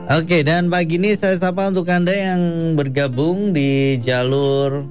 Oke, dan pagi ini saya sapa untuk Anda yang bergabung di jalur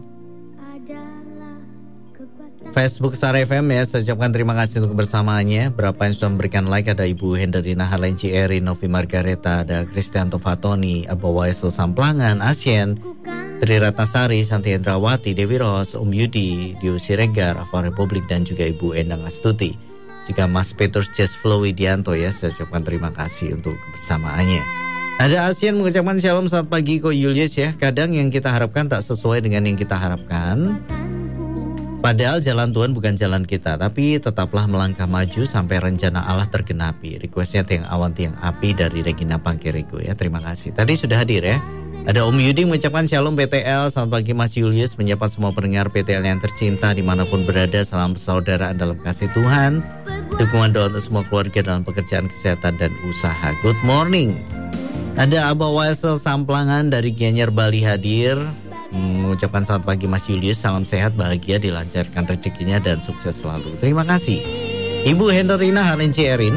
Facebook Star FM ya. Saya ucapkan terima kasih untuk kebersamaannya. Berapa yang sudah memberikan like, ada Ibu Henderina Halenci Eri, Novi Margareta, ada Kristianto Fatoni, Abah Waisel Samplangan, Asien, Tri Ratnasari, Santi Hendrawati, Dewi Ros, Om Yudi, Dio Siregar, Afan Republik, dan juga Ibu Endang Astuti. Juga Mas Petrus Jazz Flow Widianto ya. Saya ucapkan terima kasih untuk kebersamaannya. Ada Asien mengucapkan shalom, selamat pagi Ko Julius ya. Kadang yang kita harapkan tak sesuai dengan yang kita harapkan. Padahal jalan Tuhan bukan jalan kita, tapi tetaplah melangkah maju sampai rencana Allah tergenapi. Requestnya Tiang Awan Tiang Api dari Regina Pangkerego ya. Terima kasih. Tadi sudah hadir ya. Ada Om Yudi mengucapkan shalom PTL. Selamat pagi Mas Julius, menyapa semua pendengar PTL yang tercinta dimanapun berada. Salam persaudaraan dalam kasih Tuhan. Dukungan doa untuk semua keluarga dalam pekerjaan, kesehatan, dan usaha. Good morning. Ada Abah Waisel Samplangan dari Gianyar Bali hadir, mengucapkan selamat pagi Mas Julius, salam sehat, bahagia, dilancarkan rezekinya dan sukses selalu. Terima kasih. Ibu Henderina Halenci Erin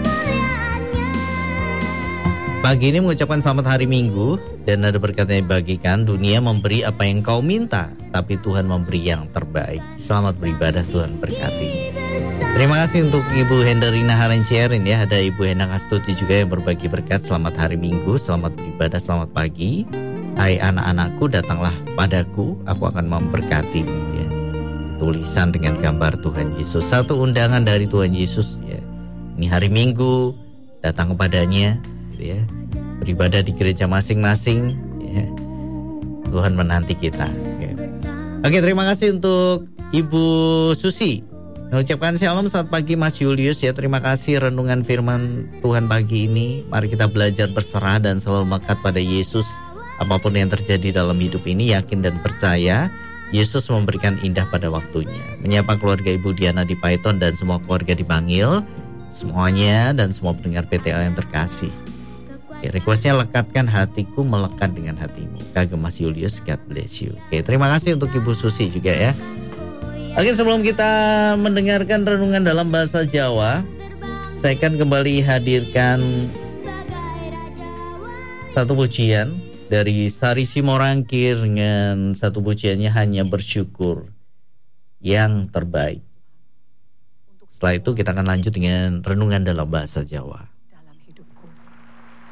pagi ini mengucapkan selamat hari Minggu, dan ada berkat yang dibagikan, dunia memberi apa yang kau minta, tapi Tuhan memberi yang terbaik. Selamat beribadah, Tuhan berkati. Terima kasih untuk Ibu Henderina Halenci Erin ya. Ada Ibu Endang Astuti juga yang berbagi berkat. Selamat hari Minggu, selamat beribadah, selamat pagi. Hai anak-anakku, datanglah padaku, aku akan memberkatimu ya. Tulisan dengan gambar Tuhan Yesus. Satu undangan dari Tuhan Yesus ya. Ini hari Minggu, datang kepadanya gitu ya. Beribadah di gereja masing-masing ya. Tuhan menanti kita ya. Oke, terima kasih untuk Ibu Susi. Mengucapkan shalom, selamat pagi Mas Julius ya. Terima kasih renungan firman Tuhan pagi ini. Mari kita belajar berserah dan selalu melekat pada Yesus. Apapun yang terjadi dalam hidup ini, yakin dan percaya Yesus memberikan indah pada waktunya. Menyapa keluarga Ibu Diana di Python dan semua keluarga di Bangil, semuanya dan semua pendengar PTL yang terkasih. Oke, requestnya lekatkan hatiku melekat dengan hatimu. Kagem Mas Julius, God bless you. Oke, terima kasih untuk Ibu Susi juga ya. Oke, sebelum kita mendengarkan renungan dalam bahasa Jawa, saya akan kembali hadirkan satu pujian dari Sari Simorangkir dengan satu pujiannya Hanya Bersyukur yang Terbaik. Setelah itu kita akan lanjut dengan renungan dalam bahasa Jawa.